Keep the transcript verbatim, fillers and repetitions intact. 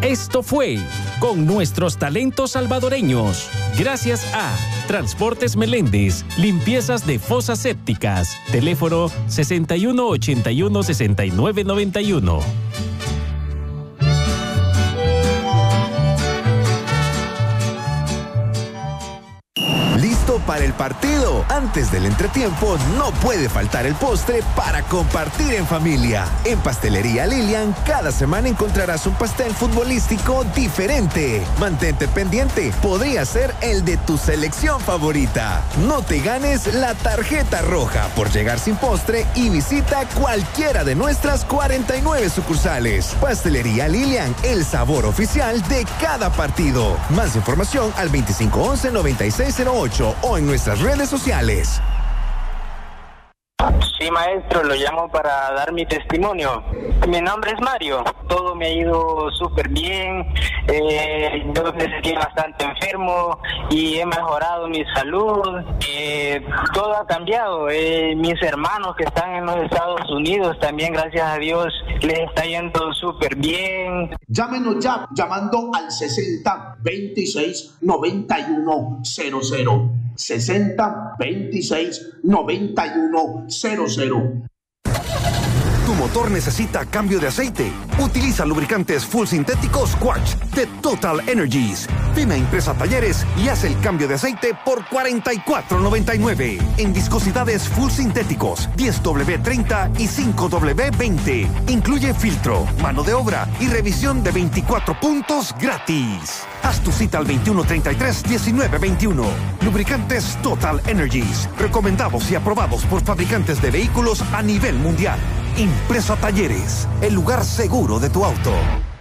Esto fue Con Nuestros Talentos Salvadoreños. Gracias a Transportes Meléndez, limpiezas de fosas sépticas. Teléfono sesenta y uno ochenta y uno sesenta y nueve noventa y uno. ¿Listo para el partido? Antes del entretiempo no puede faltar el postre para compartir en familia. En Pastelería Lilian, cada semana encontrarás un pastel futbolístico diferente. Mantente pendiente, podría ser el de tu selección favorita. No te ganes la tarjeta roja por llegar sin postre y visita cualquiera de nuestras cuarenta y nueve sucursales. Pastelería Lilian, el sabor oficial de cada partido. Más información al veinticinco once noventa y seis cero ocho o en nuestras redes sociales. Sí, maestro, lo llamo para dar mi testimonio. Mi nombre es Mario. Todo me ha ido súper bien. Eh, yo me sentía bastante enfermo y he mejorado mi salud. Eh, todo ha cambiado. Eh, mis hermanos que están en los Estados Unidos también, gracias a Dios, les está yendo súper bien. Llámenos ya, llamando al sesenta veintiséis noventa y uno cero cero. sesenta veintiséis noventa y uno cero cero. Tu motor necesita cambio de aceite. Utiliza lubricantes full sintéticos Quatch de Total Energies. Ven a Impresa Talleres y haz el cambio de aceite por cuarenta y cuatro noventa y nueve. En viscosidades full sintéticos diez W treinta y cinco W veinte. Incluye filtro, mano de obra y revisión de veinticuatro puntos gratis. Haz tu cita al veintiuno treinta y tres diecinueve veintiuno. Lubricantes Total Energies. Recomendados y aprobados por fabricantes de vehículos a nivel mundial. Impresa Talleres, el lugar seguro de tu auto.